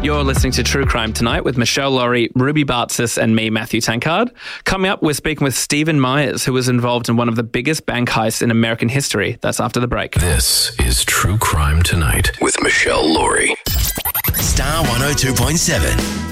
You're listening to True Crime Tonight with Michelle Laurie, Ruby Bartzis and me, Matthew Tankard. Coming up, we're speaking with Stephen Myers, who was involved in one of the biggest bank heists in American history. That's after the break. This is True Crime Tonight with Michelle Laurie. Star 102.7.